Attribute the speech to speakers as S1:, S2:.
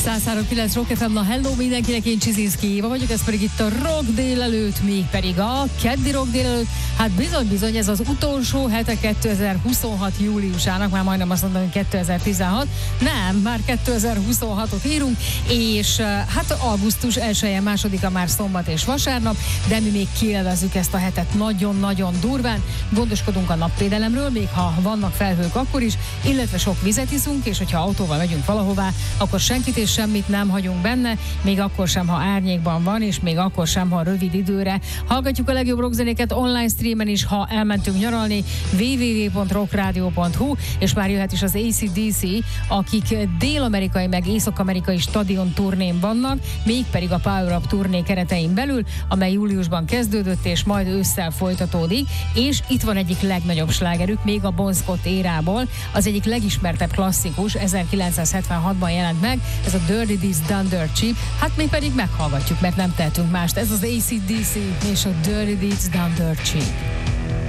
S1: 103.9 Rock FM, na hello mindenkinek, én Csizinszki Éva vagyok, ez pedig itt a Rock délelőtt, mégpedig a keddi Rock délelőtt. Hát bizony, ez az utolsó hete 2026 júliusának, már majdnem azt mondom, hogy 2016, nem, már 2026-ot írunk, és hát augusztus 1-e, 2-a már szombat és vasárnap, de mi még kielvezzük ezt a hetet nagyon-nagyon durván, gondoskodunk a napvédelemről, még ha vannak felhők akkor is, illetve sok vizet iszunk, és hogyha autóval megyünk valahová, akkor senkit és semmit nem hagyunk benne, még akkor sem, ha árnyékban van, és még akkor sem, ha rövid időre. Hallgatjuk a legjobb rockzenéket online streamen is, ha elmentünk nyaralni, www.rockradio.hu, és már jöhet is az AC/DC, akik dél-amerikai meg észak-amerikai stadion turnén vannak, mégpedig a Power Up turné keretein belül, amely júliusban kezdődött, és majd ősszel folytatódik, és itt van egyik legnagyobb slágerük, még a Bon Scott érából, az egyik legismertebb klasszikus, 1976-ban jelent meg, ez a Dirty Deeds Done Dirt Cheap, hát mi pedig meghallgatjuk, mert nem tehetünk mást. Ez az AC/DC és a Dirty Deeds Done Dirt Cheap.